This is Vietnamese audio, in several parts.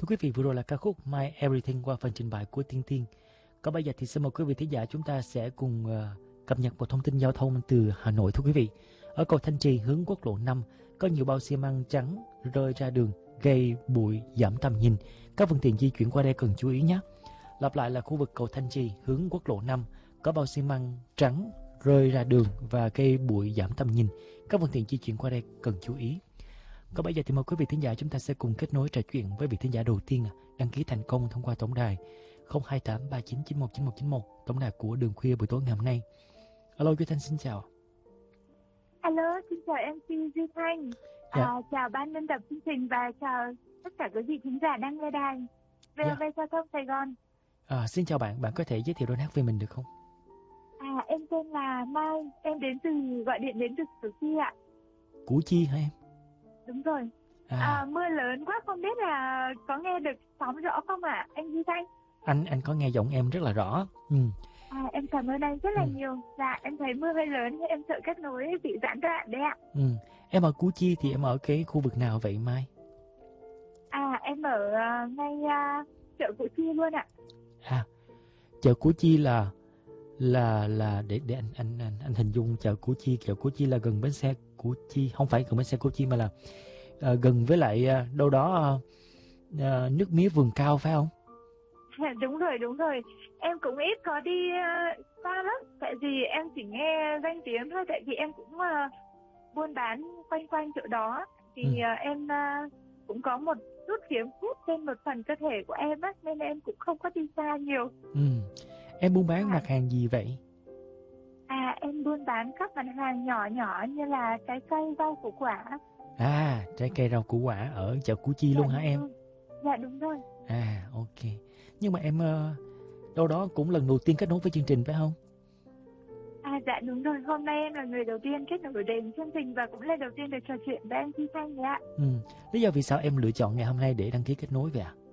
Thưa quý vị, vừa rồi là ca khúc My Everything qua phần trình bày của Tiên Tiên. Còn bây giờ thì xin mời quý vị thính giả chúng ta sẽ cùng cập nhật một thông tin giao thông từ Hà Nội. Thưa quý vị, ở cầu Thanh Trì hướng quốc lộ 5 có nhiều bao xi măng trắng rơi ra đường gây bụi giảm tầm nhìn. Các phương tiện di chuyển qua đây cần chú ý nhé. Lặp lại là khu vực cầu Thanh Trì hướng quốc lộ 5 có bao xi măng trắng rơi ra đường và gây bụi giảm tầm nhìn. Các phương tiện di chuyển qua đây cần chú ý. Còn bây giờ thì mời quý vị thính giả chúng ta sẽ cùng kết nối trò chuyện với vị thính giả đầu tiên đăng ký thành công thông qua tổng đài 02839919191, tổng đài của Đường Khuya buổi tối ngày hôm nay. Alo Duy Thanh, xin chào. Alo, xin chào MC Duy Thanh. Dạ. Chào ban biên tập chương trình và chào tất cả quý vị thính giả đang nghe đài VOV Giao thông Sài Gòn. Xin chào bạn, bạn có thể giới thiệu đôi hát về mình được không? Em tên là Mai, em gọi điện đến từ Củ Chi ạ. Củ Chi hả em? Đúng rồi. Mưa lớn quá, không biết là có nghe được sóng rõ không ạ, anh Duy Thanh? Anh có nghe giọng em rất là rõ. Em cảm ơn anh rất là nhiều. Dạ, em thấy mưa hơi lớn, em sợ kết nối bị gián đoạn đấy ạ. Em ở Củ Chi thì em ở cái khu vực nào vậy Mai? Em ở ngay chợ Củ Chi luôn ạ. Chợ Củ Chi là để anh hình dung chợ Củ Chi là gần bến xe Củ Chi, không phải gần bến xe Củ Chi mà là gần với lại đâu đó nước mía Vườn Cao phải không? Đúng rồi. Em cũng ít có đi qua lắm, tại vì em chỉ nghe danh tiếng thôi, tại vì em cũng buôn bán quanh chỗ đó, thì em cũng có một chút khiếm khuyết trên một phần cơ thể của em á, nên em cũng không có đi xa nhiều. Em buôn bán mặt hàng gì vậy? Em buôn bán các mặt hàng nhỏ nhỏ như là trái cây, rau củ quả. Trái cây rau củ quả ở chợ Củ Chi luôn hả em? Dạ đúng rồi. Ok. Nhưng mà em đâu đó cũng lần đầu tiên kết nối với chương trình phải không? Dạ đúng rồi, hôm nay em là người đầu tiên kết nối đến chương trình và cũng là đầu tiên được trò chuyện với anh Duy Thanh đấy ạ. Lý do vì sao em lựa chọn ngày hôm nay để đăng ký kết nối vậy ạ?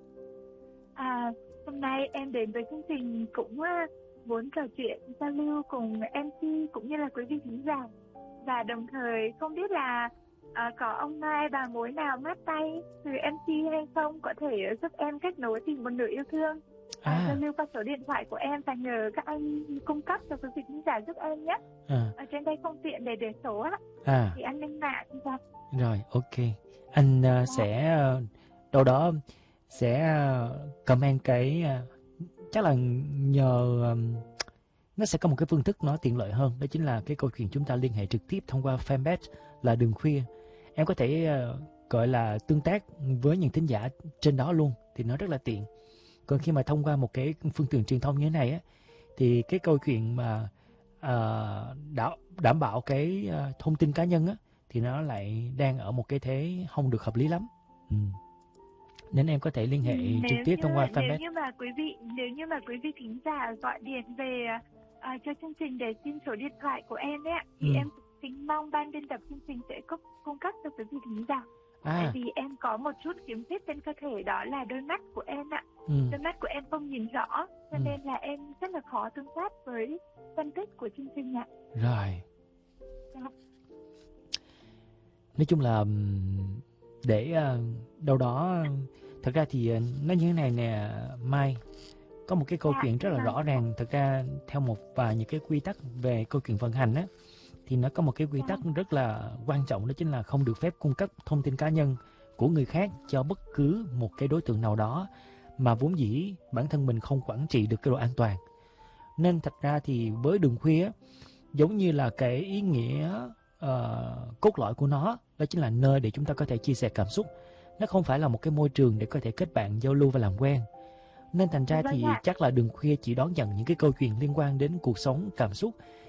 Hôm nay em đến với chương trình cũng muốn trò chuyện, giao lưu cùng MC cũng như là quý vị khán giả. Và đồng thời không biết là có ông Mai bà mối nào mát tay từ MC hay không, có thể giúp em kết nối tìm một nửa yêu thương. Giao lưu qua số điện thoại của em và nhờ các anh cung cấp cho quý vị khán giả giúp em nhé. Ở trên đây không tiện để số á, thì an ninh mạng ra. Rồi, ok. Anh sẽ đâu đó sẽ comment cái chắc là nhờ nó sẽ có một cái phương thức nó tiện lợi hơn, đó chính là cái câu chuyện chúng ta liên hệ trực tiếp thông qua fanpage là Đường Khuya. Em có thể gọi là tương tác với những thính giả trên đó luôn thì nó rất là tiện. Còn khi mà thông qua một cái phương tiện truyền thông như thế này á, thì cái câu chuyện mà đảm bảo cái thông tin cá nhân á, thì nó lại đang ở một cái thế không được hợp lý lắm. Nên em có thể liên hệ trực tiếp thông qua fanpage. Nếu như mà quý vị thính giả gọi điện về cho chương trình để xin số điện thoại của em ấy ạ, thì em kính mong ban biên tập chương trình sẽ cung cấp cho quý vị thính giả. Tại vì em có một chút khiếm khuyết trên cơ thể, đó là đôi mắt của em ạ. Đôi mắt của em không nhìn rõ, cho nên là em rất là khó tương tác với phân tích của chương trình ạ. Rồi. Nói chung là để đâu đó, thật ra thì nó như thế này nè Mai, có một cái câu chuyện rất là rõ ràng. Thật ra theo một vài những cái quy tắc về câu chuyện vận hành á, thì nó có một cái quy tắc rất là quan trọng, đó chính là không được phép cung cấp thông tin cá nhân của người khác cho bất cứ một cái đối tượng nào đó mà vốn dĩ bản thân mình không quản trị được cái độ an toàn. Nên thật ra thì với Đường Khuya giống như là cái ý nghĩa cốt lõi của nó, đó chính là nơi để chúng ta có thể chia sẻ cảm xúc. Nó không phải là một cái môi trường để có thể kết bạn, giao lưu và làm quen. Nên thành ra thì chắc là Đường Khuya chỉ đón nhận những cái câu chuyện liên quan đến cuộc sống, cảm xúc,